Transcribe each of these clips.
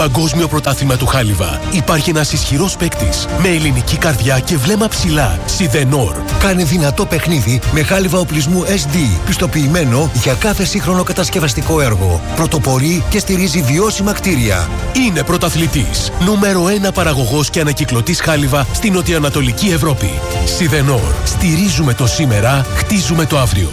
Παγκόσμιο πρωτάθλημα του Χάλιβα. Υπάρχει ένας ισχυρός παίκτης με ελληνική καρδιά και βλέμμα ψηλά. Σιδενόρ. Κάνε δυνατό παιχνίδι με χάλιβα οπλισμού SD. Πιστοποιημένο για κάθε σύγχρονο κατασκευαστικό έργο. Πρωτοπορεί και στηρίζει βιώσιμα κτίρια. Είναι πρωταθλητής. Νούμερο 1 παραγωγός και ανακυκλωτής χάλιβα στην νοτιοανατολική Ευρώπη. Σιδενόρ. Στηρίζουμε το σήμερα, χτίζουμε το αύριο.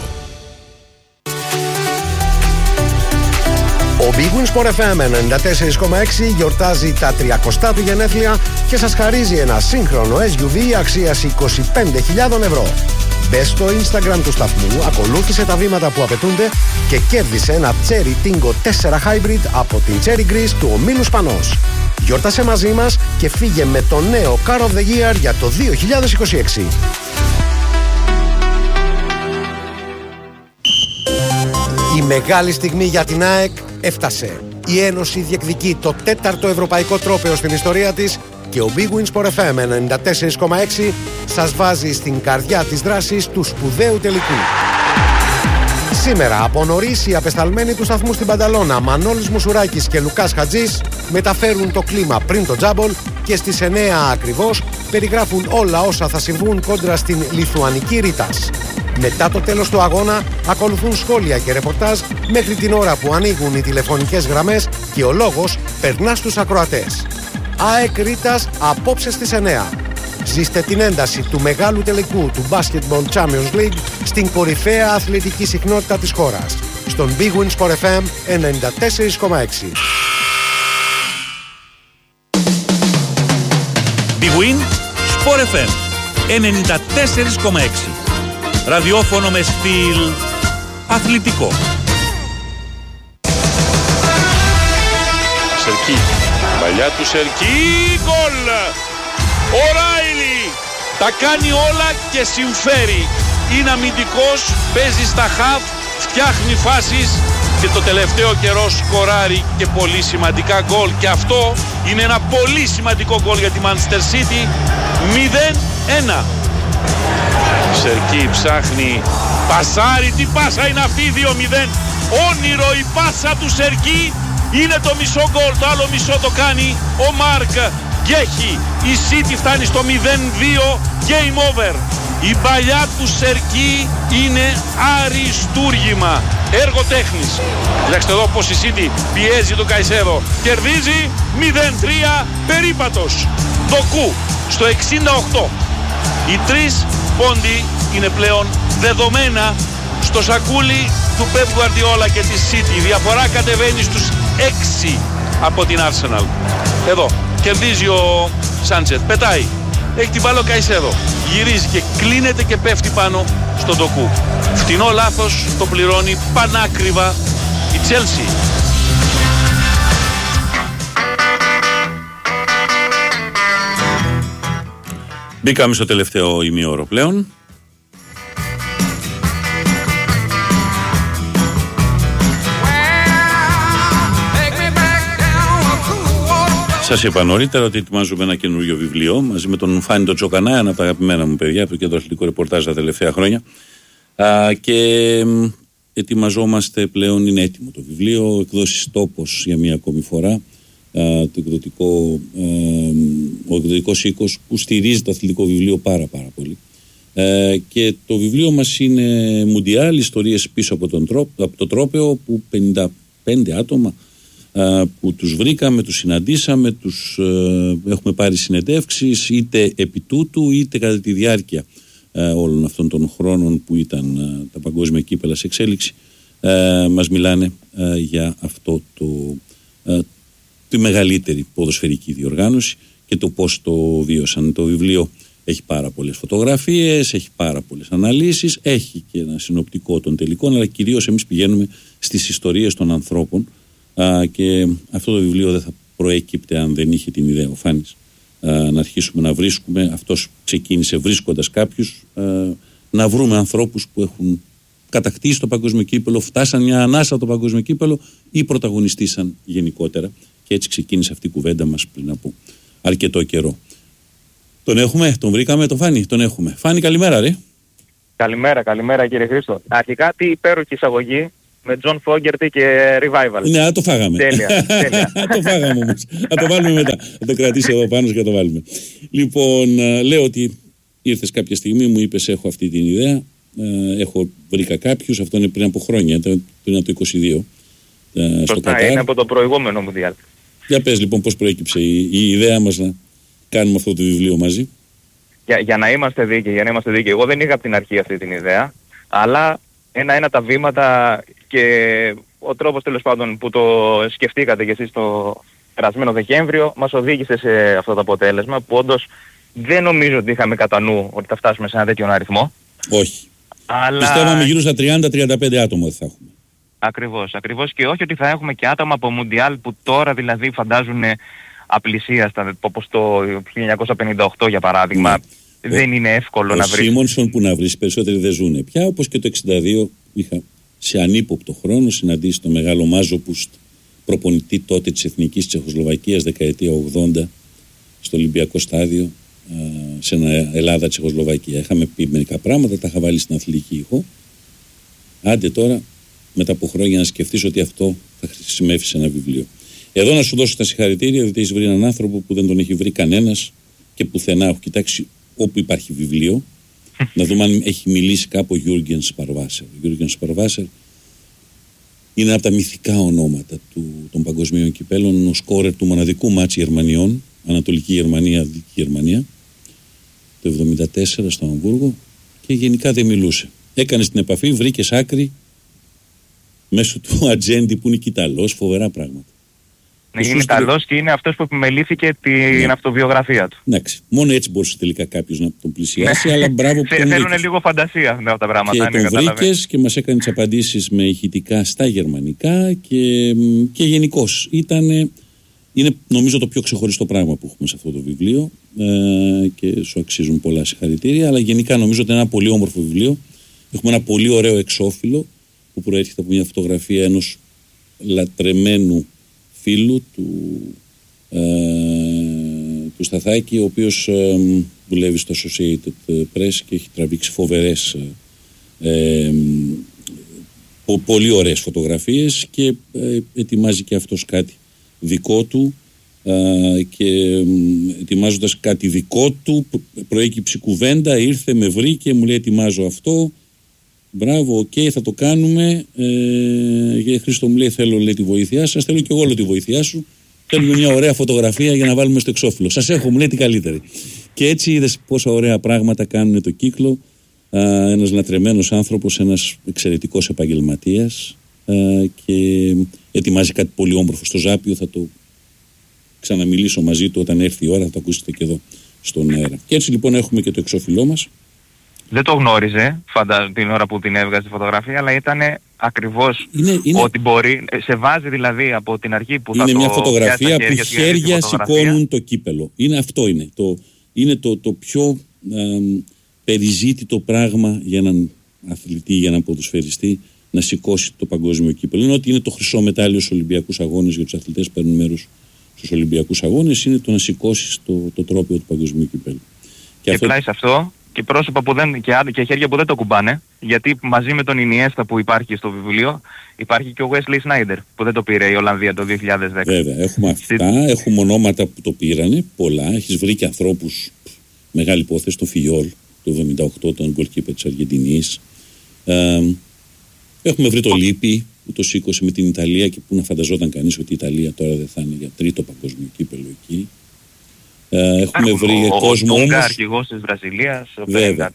Ο Big Win Sport FM 94,6 γιορτάζει τα 30 του γενέθλια και σας χαρίζει ένα σύγχρονο SUV αξίας 25.000 ευρώ. Μπες στο Instagram του σταθμού, ακολούθησε τα βήματα που απαιτούνται και κέρδισε ένα Cherry Tingo 4 Hybrid από την Cherry Greece του ομίλου Σπανός. Γιόρτασε μαζί μας και φύγε με το νέο Car of the Year για το 2026. Η μεγάλη στιγμή για την ΑΕΚ έφτασε. Η Ένωση διεκδικεί το 4ο ευρωπαϊκό τρόπαιο στην ιστορία της και ο Big Win Sport FM 94,6 σας βάζει στην καρδιά της δράσης του σπουδαίου τελικού. Σήμερα από νωρίς οι απεσταλμένοι του σταθμού στην Πανταλώνα, Μανώλης Μουσουράκης και Λουκάς Χατζής, μεταφέρουν το κλίμα πριν το τζάμπολ και στις 9 ακριβώς περιγράφουν όλα όσα θα συμβούν κόντρα στην Λιθουανική Ρίτας. Μετά το τέλος του αγώνα ακολουθούν σχόλια και ρεπορτάζ μέχρι την ώρα που ανοίγουν οι τηλεφωνικές γραμμές και ο λόγος περνά στους ακροατές. ΑΕΚ Ρίτας απόψε στις 9. Ζήστε την ένταση του μεγάλου τελικού του Basketball Champions League στην κορυφαία αθλητική συχνότητα της χώρας. Στον Big Win Sport FM 94,6. Big Win Sport FM 94,6. Ραδιόφωνο με στυλ αθλητικό. Σερκί, παλιά του Σερκί, γκολ! Ο Ράιλι τα κάνει όλα και συμφέρει. Είναι αμυντικός, παίζει στα χαφ, φτιάχνει φάσεις και το τελευταίο καιρό σκοράρει και πολύ σημαντικά γκολ. Και αυτό είναι ένα πολύ σημαντικό γκολ για τη Manchester City. 0-1. Σερκί ψάχνει, πασάρι, τι πάσα είναι αυτή, 2-0. Όνειρο η πάσα του Σερκί, είναι το μισό γκολ, το άλλο μισό το κάνει ο Μάρκ Γκέχι. Η City φτάνει στο 0-2, game over. Η παλιά του Σερκί είναι αριστούργημα, έργο τέχνης. Κοιτάξτε εδώ πως η City πιέζει τον Καϊσέδο, κερδίζει 0-3, περίπατος. Ντοκού στο 68. Οι τρεις πόντι είναι πλέον δεδομένα στο σακούλι του Πεπ Γκουαρντιόλα και της City. Η διαφορά κατεβαίνει στους 6 από την Arsenal. Εδώ κερδίζει ο Σάντσετ, πετάει, έχει την μπάλα ο Καϊσέδο, γυρίζει και κλείνεται και πέφτει πάνω στον Ντοκού. Φτηνό λάθος, το πληρώνει πανάκριβα η Chelsea. Μπήκαμε στο τελευταίο ημίωρο πλέον. Σας είπα νωρίτερα ότι ετοιμάζουμε ένα καινούριο βιβλίο μαζί με τον Φάνη τον Τσοκανά, ένα από τα αγαπημένα μου παιδιά από το Κέντρο Αθλητικού Ρεπορτάζ τα τελευταία χρόνια. Και ετοιμαζόμαστε πλέον, είναι έτοιμο το βιβλίο, εκδόσεις Τόπος για μία ακόμη φορά. Το εκδοτικό, ο εκδοτικός οίκος που στηρίζει το αθλητικό βιβλίο πάρα πολύ. Και το βιβλίο μας είναι Μουντιάλ, ιστορίες πίσω από το τρόπαιο, που 55 άτομα που τους βρήκαμε, τους συναντήσαμε, έχουμε πάρει συνεντεύξεις είτε επί τούτου είτε κατά τη διάρκεια όλων αυτών των χρόνων που ήταν τα παγκόσμια κύπελα σε εξέλιξη. Μας μιλάνε για αυτό τη μεγαλύτερη ποδοσφαιρική διοργάνωση και το πώς το βίωσαν. Το βιβλίο έχει πάρα πολλές φωτογραφίες, έχει πάρα πολλές αναλύσεις, έχει και ένα συνοπτικό των τελικών, αλλά κυρίως εμείς πηγαίνουμε στις ιστορίες των ανθρώπων και αυτό το βιβλίο δεν θα προέκυπτε αν δεν είχε την ιδέα ο Φάνης να αρχίσουμε να βρίσκουμε. Αυτός ξεκίνησε βρίσκοντας κάποιους, να βρούμε ανθρώπους που έχουν κατακτήσει το παγκόσμιο κύπελο, φτάσαν μια ανάσα από το παγκόσμιο κύπελο ή πρωταγωνιστήσαν γενικότερα. Και έτσι ξεκίνησε αυτή η κουβέντα μας πριν από αρκετό καιρό. Τον έχουμε, τον βρήκαμε, τον Φάνη, τον έχουμε. Φάνη, καλημέρα ρε. Καλημέρα κύριε Χρήστο. Αρχικά τι υπέροχη εισαγωγή με Τζον Φόγκερτη και Revival. Ναι, το φάγαμε. Τέλεια. Το φάγαμε όμως. Θα το βάλουμε μετά. Θα το κρατήσει εδώ πάνω και θα το βάλουμε. Λοιπόν, λέω ότι ήρθες κάποια στιγμή, μου είπες έχω αυτή την ιδέα. Βρήκα κάποιους, αυτό είναι πριν από χρόνια, ήταν πριν από το 22. Στο Κατάρ. Είναι από το προηγούμενο Μουντιάλ. Για πες λοιπόν πώς προέκυψε η ιδέα μας να κάνουμε αυτό το βιβλίο μαζί. Για να είμαστε δίκαιοι, εγώ δεν είχα από την αρχή αυτή την ιδέα, αλλά ένα-ένα τα βήματα και ο τρόπος τέλος πάντων που το σκεφτήκατε κι εσείς το περασμένο Δεκέμβριο μας οδήγησε σε αυτό το αποτέλεσμα που όντως δεν νομίζω ότι είχαμε κατά νου ότι θα φτάσουμε σε ένα τέτοιο αριθμό. Όχι. Αλλά... Πιστεύαμε γύρω στα 30-35 άτομα ότι θα έχουμε. Ακριβώς και όχι ότι θα έχουμε και άτομα από Μουντιάλ που τώρα δηλαδή φαντάζουν απλησίαστα, όπως το 1958 για παράδειγμα. Ναι. Δεν είναι εύκολο να βρεις. Ο Σίμονσον που να βρεις, περισσότεροι δεν ζουν πια, όπως και το 62 είχα σε ανύποπτο χρόνο συναντήσει το μεγάλο Μάζοπουστ, προπονητή τότε της Εθνικής Τσεχοσλοβακίας δεκαετία 80 στο Ολυμπιακό Στάδιο, σε ένα Ελλάδα-Τσεχοσλοβακία. Είχαμε πει μερικά πράγματα, τα είχα βάλει στην αθλητική ηχό. Άντε τώρα, μετά από χρόνια, να σκεφτείς ότι αυτό θα χρησιμεύσει σε ένα βιβλίο. Εδώ να σου δώσω τα συγχαρητήρια, διότι έχεις βρει έναν άνθρωπο που δεν τον έχει βρει κανένας και πουθενά. Έχω κοιτάξει όπου υπάρχει βιβλίο, να δούμε αν έχει μιλήσει κάπου ο Γιούργεν Σπαρβάσερ. Ο Γιούργεν Σπαρβάσερ είναι από τα μυθικά ονόματα των παγκοσμίων κυπέλων, ο σκόρερ του μοναδικού μάτς Γερμανιών, Ανατολική Γερμανία, Δυτική Γερμανία, το 1974 στο Αμβούργο, και γενικά δεν μιλούσε. Έκανες την επαφή, βρήκες άκρη μέσω του ατζέντη που είναι και Ιταλός, φοβερά πράγματα. Ναι, είναι Ιταλός και είναι αυτός που επιμελήθηκε την αυτοβιογραφία του. Εντάξει, μόνο έτσι μπορούσε τελικά κάποιος να τον πλησιάσει, αλλά μπράβο που τον βρήκες. Θέλουν λίγο φαντασία αυτά τα πράγματα. Και τον βρήκες και μας έκανε τις απαντήσεις με ηχητικά στα γερμανικά και γενικώς είναι νομίζω το πιο ξεχωριστό πράγμα που έχουμε σε αυτό το βιβλίο, και σου αξίζουν πολλά συγχαρητήρια, αλλά γενικά νομίζω ότι είναι ένα πολύ όμορφο βιβλίο. Έχουμε ένα πολύ ωραίο εξώφυλλο που προέρχεται από μια φωτογραφία ενός λατρεμένου φίλου του Σταθάκη, ο οποίος δουλεύει στο Associated Press και έχει τραβήξει φοβερές πολύ ωραίες φωτογραφίες και ετοιμάζει και αυτός κάτι δικό του, και ετοιμάζοντας κάτι δικό του προέκυψε κουβέντα, ήρθε, με βρήκε, μου λέει ετοιμάζω αυτό. Μπράβο, θα το κάνουμε. Χρήστο, μου λέει, θέλω, λέει, τη βοήθειά σας. Θέλω και εγώ, λέω, τη βοήθειά σου. Θέλουμε μια ωραία φωτογραφία για να βάλουμε στο εξώφυλλο. Σας έχω, μου λέει, την καλύτερη. Και έτσι είδες πόσα ωραία πράγματα κάνουν το κύκλο. Ένας λατρεμένος άνθρωπος, ένας εξαιρετικός επαγγελματίας, και ετοιμάζει κάτι πολύ όμορφο στο Ζάπιο. Θα το ξαναμιλήσω μαζί του όταν έρθει η ώρα, θα το ακούσετε και εδώ στον αέρα. Και έτσι λοιπόν έχουμε και το εξώφυλλό μας. Δεν το γνώριζε την ώρα που την έβγαζε τη φωτογραφία, αλλά ήταν ακριβώς ότι μπορεί, σε βάζει δηλαδή από την αρχή που θα το... Είναι μια φωτογραφία που χέρια σηκώνουν το κύπελο. Είναι το πιο περιζήτητο πράγμα για έναν αθλητή, για έναν ποδοσφαιριστή, να σηκώσει το παγκόσμιο κύπελο. Είναι ότι είναι το χρυσό μετάλλιο στους Ολυμπιακούς Αγώνες, για τους αθλητές που παίρνουν μέρος στους Ολυμπιακούς Αγώνες, είναι το να σηκώσεις το τρόπαιο του παγκοσμίου κύπελου. Και πλάι σε αυτό, και πρόσωπα που δεν, και χέρια που δεν το κουμπάνε, γιατί μαζί με τον Ινιέστα που υπάρχει στο βιβλίο, υπάρχει και ο Wesley Sneijder που δεν το πήρε η Ολλανδία το 2010. Βέβαια, έχουμε αυτά, έχουμε ονόματα που το πήρανε, πολλά. Έχεις βρει και ανθρώπους, μεγάλη υπόθεση, τον Φιόλ, το 1978, τον γκολκίπερ της Αργεντινής. Έχουμε βρει το Λίπι που το σήκωσε με την Ιταλία, και που να φανταζόταν κανείς ότι η Ιταλία τώρα δεν θα είναι για τρίτο παγκόσμιο κύπελο εκεί. Έχουμε βρει κόσμο όμως. Ο αρχηγός της Βραζιλίας, βέβαια,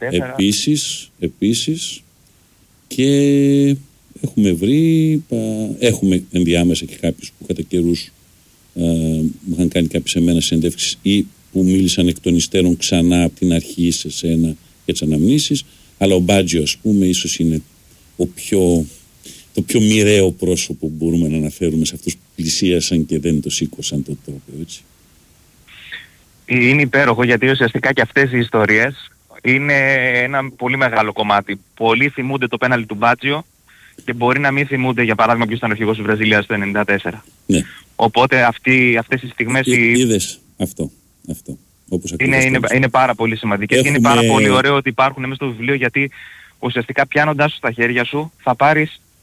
επίσης, και έχουμε βρει, έχουμε ενδιάμεσα και κάποιους που κατά καιρούς μου είχαν κάνει κάποιες εμένα συνεντεύξεις ή που μίλησαν εκ των υστέρων ξανά από την αρχή σε σένα για τις αναμνήσεις, αλλά ο Μπάτζιο, ας πούμε, ίσως είναι το πιο μοιραίο πρόσωπο που μπορούμε να αναφέρουμε σε αυτούς που πλησίασαν και δεν το σήκωσαν το τρόπο, έτσι. Είναι υπέροχο, γιατί ουσιαστικά και αυτές οι ιστορίες είναι ένα πολύ μεγάλο κομμάτι. Πολλοί θυμούνται το πέναλτι του Μπάτζιο και μπορεί να μην θυμούνται, για παράδειγμα, ποιος ήταν ο αρχηγός της Βραζιλίας το 1994. Ναι. Οπότε αυτές οι στιγμές... Είδες αυτό. Όπως είναι πάρα πολύ σημαντικές. Και είναι πάρα πολύ ωραίο ότι υπάρχουν μέσα στο βιβλίο, γιατί ουσιαστικά πιάνοντάς σου στα χέρια σου θα πάρεις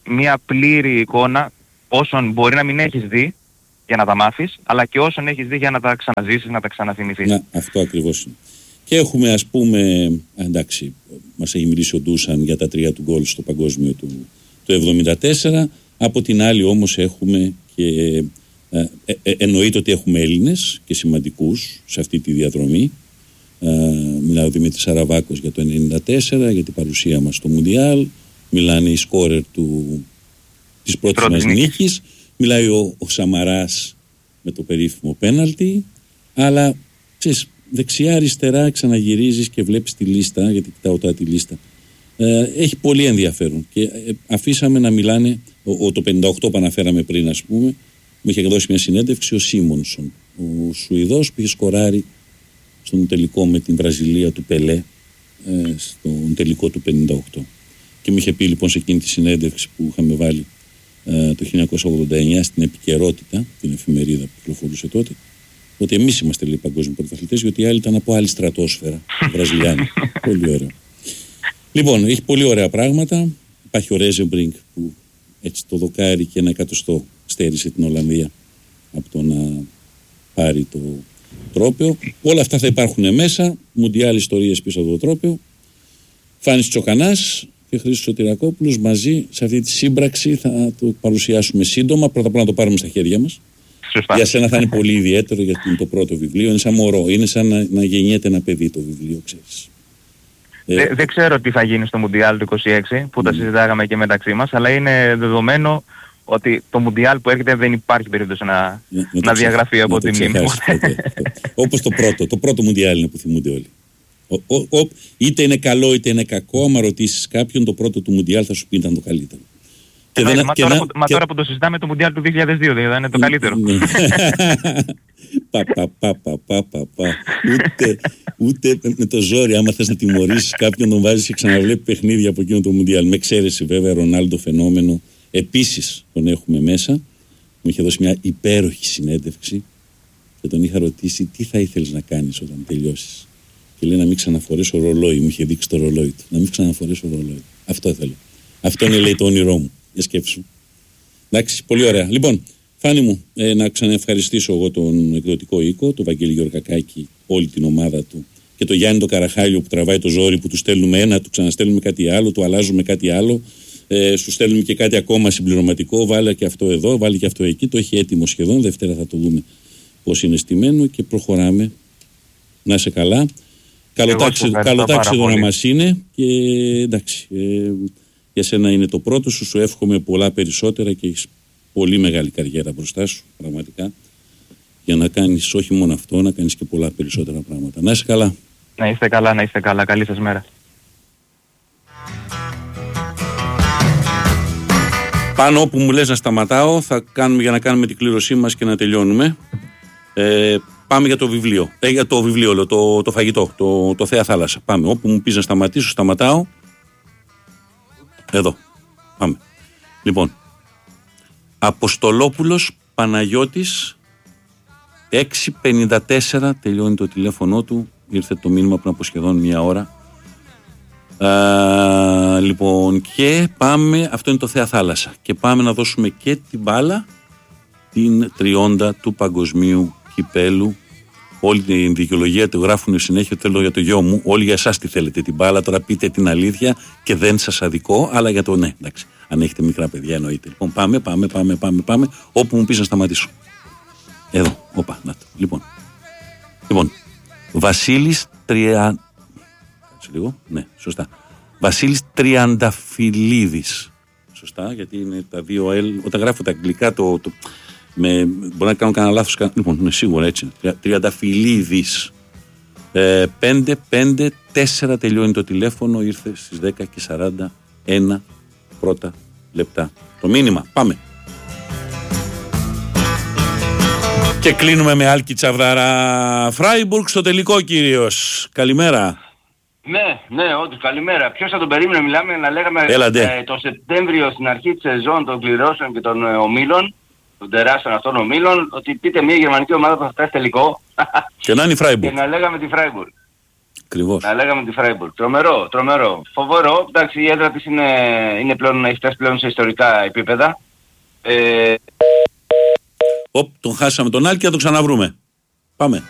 μια πλήρη εικόνα όσων μπορεί να μην έχεις δει για να τα μάθεις, αλλά και όσων έχεις δει για να τα ξαναζήσεις, να τα ξαναθυμηθείς. Να, αυτό ακριβώς είναι. Και έχουμε, ας πούμε, εντάξει, μας έχει μιλήσει ο Ντούσαν για τα 3 του γκολ στο παγκόσμιο του 1974. Από την άλλη όμως έχουμε και εννοείται ότι έχουμε Έλληνες και σημαντικούς σε αυτή τη διαδρομή. Μιλάει ο Δημήτρης Αραβάκος για το 1994, για την παρουσία μας στο Μουντιάλ. Μιλάνε οι σκόρερ της πρώτης μας νίκης. Μιλάει ο Σαμαράς με το περίφημο πέναλτι. Αλλά ξέρεις, δεξιά-αριστερά ξαναγυρίζεις και βλέπεις τη λίστα, γιατί κοιτάω τώρα τη λίστα. Έχει πολύ ενδιαφέρον και αφήσαμε να μιλάνε. Το 58 που αναφέραμε πριν, ας πούμε, μου είχε δώσει μια συνέντευξη ο Σίμονσον, ο Σουηδός που είχε σκοράρει στον τελικό με την Βραζιλία του Πελέ, στον τελικό του 58. Και μου είχε πει λοιπόν σε εκείνη τη συνέντευξη που είχαμε βάλει το 1989 στην Επικαιρότητα, την εφημερίδα που κυκλοφορούσε τότε, ότι εμείς είμαστε λέει παγκόσμιοι πρωταθλητές, γιατί οι άλλοι ήταν από άλλη στρατόσφαιρα, Βραζιλιάνοι. Πολύ ωραίο. Λοιπόν, έχει πολύ ωραία πράγματα. Υπάρχει ο Ρέζεμπρινγκ που έτσι το δοκάρι και 1 εκατοστό στέρισε την Ολλανδία από το να πάρει το τρόπαιο. Όλα αυτά θα υπάρχουν μέσα. Μουντιάλ ιστορίες πίσω από το τρόπαιο. Φάνης Τσοκανάς και Χρήστος Σωτηρακόπουλος μαζί σε αυτή τη σύμπραξη θα το παρουσιάσουμε σύντομα. Πρώτα απ' όλα να το πάρουμε στα χέρια μας. Σωστά. Για σένα θα είναι πολύ ιδιαίτερο γιατί είναι το πρώτο βιβλίο. Είναι σαν μωρό. Είναι σαν να γεννιέται ένα παιδί το βιβλίο, ξέρεις. Δεν ξέρω τι θα γίνει στο Μουντιάλ του 26 που τα συζητάγαμε και μεταξύ μας, αλλά είναι δεδομένο ότι το Μουντιάλ που έρχεται δεν υπάρχει περίπτωση να διαγραφεί από τη μνήμη. Όπως το πρώτο Μουντιάλ είναι που θυμούνται όλοι. Είτε είναι καλό είτε είναι κακό, άμα ρωτήσεις κάποιον το πρώτο του Μουντιάλ θα σου πει ήταν το καλύτερο. Τώρα που το συζητάμε το Μουντιάλ του 2002 δηλαδή είναι το καλύτερο. Ούτε με το ζόρι, άμα θες να τιμωρήσεις κάποιον, τον βάζεις και ξαναβλέπει παιχνίδια από εκείνο το Μουντιάλ. Με εξαίρεση βέβαια, Ρονάλντο φαινόμενο. Επίσης τον έχουμε μέσα. Μου είχε δώσει μια υπέροχη συνέντευξη και τον είχα ρωτήσει τι θα ήθελες να κάνεις όταν τελειώσεις. Και λέει να μην ξαναφορέσω ρολόι. Μου είχε δείξει το ρολόι του. Να μην ξαναφορέσω ρολόι. Αυτό θέλω. Αυτό είναι λέει το όνειρό μου. Για σκέψου. Εντάξει, πολύ ωραία. Λοιπόν, Φάνη μου, να ξαναευχαριστήσω εγώ τον εκδοτικό οίκο, τον Βαγγέλη Γεωργακάκη, όλη την ομάδα του και τον Γιάννη τον Καραχάλιο που τραβάει το ζόρι, που του στέλνουμε ένα, του ξαναστέλνουμε κάτι άλλο, του αλλάζουμε κάτι άλλο, σου στέλνουμε και κάτι ακόμα συμπληρωματικό. Βάλε και αυτό εδώ, βάλε και αυτό εκεί. Το έχει έτοιμο σχεδόν. Δευτέρα θα το δούμε πώς είναι στημένο και προχωράμε. Να είσαι καλά. Καλό τάξιδο να μας είναι και εντάξει. Για σένα είναι το πρώτο σου εύχομαι πολλά περισσότερα και έχεις πολύ μεγάλη καριέρα μπροστά σου, πραγματικά, για να κάνεις όχι μόνο αυτό, να κάνεις και πολλά περισσότερα πράγματα. Να είσαι καλά. Να είστε καλά, να είστε καλά. Καλή σας μέρα. Πάνω όπου μου λες να σταματάω, θα κάνουμε για να κάνουμε την κλήρωσή μας και να τελειώνουμε. Πάμε για το βιβλίο. Για το βιβλίο, το φαγητό, το Θέα Θάλασσα. Πάμε. Όπου μου πεις να σταματήσω, σταματάω. Εδώ. Πάμε. Λοιπόν. Αποστολόπουλος Παναγιώτης 654 τελειώνει το τηλέφωνο του. Ήρθε το μήνυμα πριν από σχεδόν μια ώρα. Λοιπόν, και πάμε. Αυτό είναι το Θέα Θάλασσα. Και πάμε να δώσουμε και την μπάλα, την 30 του παγκοσμίου κυπέλου. Όλη την δικαιολογία του γράφουν συνέχεια. Θέλω για το γιο μου. Όλοι για εσάς τη θέλετε την μπάλα. Τώρα πείτε την αλήθεια και δεν σας αδικώ, αλλά για το ναι. Εντάξει. Αν έχετε μικρά παιδιά, εννοείται. Λοιπόν, πάμε. Όπου μου πεις να σταματήσω. Εδώ. Όπα, να το. Λοιπόν. Βασίλης Κάτσε λίγο. Ναι, σωστά. Βασίλης Τριανταφυλλίδης. Σωστά, γιατί είναι τα δύο L. Όταν γράφω τα αγγλικά, μπορεί να κάνω κανένα λάθος. Λοιπόν, είναι σίγουρα έτσι. Τριανταφυλλίδης. 554 τελειώνει το τηλέφωνο. Ήρθε στις 10:41 πρώτα λεπτά. Το μήνυμα. Πάμε. Και κλείνουμε με Άλκη Τσαβδαρά. Φράιμπουργκ στο τελικό, κύριος. Καλημέρα. Ναι, όντως, καλημέρα. Ποιος θα τον περίμενε, μιλάμε να λέγαμε το Σεπτέμβριο στην αρχή της σεζόν των κληρώσεων και των ομίλων, των τεράστιων αυτών ομίλων, ότι πείτε μια γερμανική ομάδα που θα φτάσει τελικό. Και να είναι η Φράιμπουργκ. Και να λέγαμε τη Φράιμπουργκ. Ακριβώς. Να λέγαμε τη Φράιμπουργκ. Τρομερό. Φοβερό. Εντάξει, η έδρα της είναι πλέον, έχει φτάσει πλέον σε ιστορικά επίπεδα. Τον χάσαμε τον Άλκη, θα το ξαναβρούμε. Πάμε.